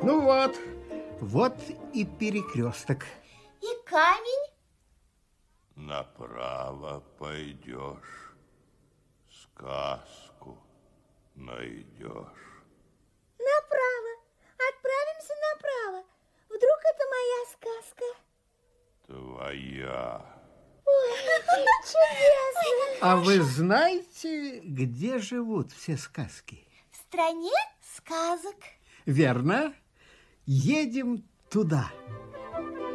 Ну вот, вот и перекресток. И камень. Направо пойдешь, сказку найдешь. Направо. Отправимся направо. Вдруг это моя сказка? Твоя. Ой, чудесно. А вы знаете, где живут все сказки? В стране сказок. Верно. Едем туда.